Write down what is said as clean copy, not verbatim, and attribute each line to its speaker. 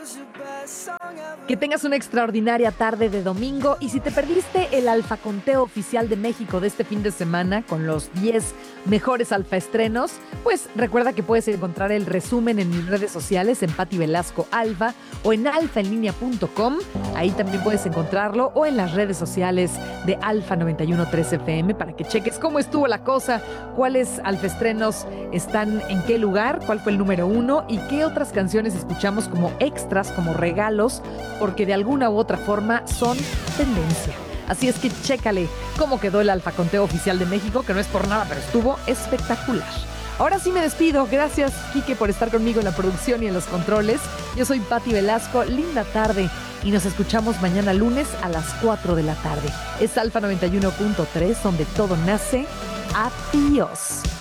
Speaker 1: Que tengas una extraordinaria tarde de domingo y si te perdiste el Alfa Conteo Oficial de México de este fin de semana con los 10 mejores alfa estrenos, pues recuerda que puedes encontrar el resumen en mis redes sociales en Pati Velasco Alfa o en alfaenlinea.com. Ahí también puedes encontrarlo o en las redes sociales de Alfa 91.3 FM para que cheques cómo estuvo la cosa, cuáles alfa estrenos están en qué lugar, cuál fue el número 1 y qué otras canciones escuchamos como extras, como regalos, porque de alguna u otra forma son tendencia. Así es que chécale cómo quedó el Alfa Conteo Oficial de México, que no es por nada, pero estuvo espectacular. Ahora sí me despido. Gracias, Quique, por estar conmigo en la producción y en los controles. Yo soy Pati Velasco. Linda tarde y nos escuchamos mañana lunes a las 4 de la tarde. Es Alfa 91.3, donde todo nace. Adiós.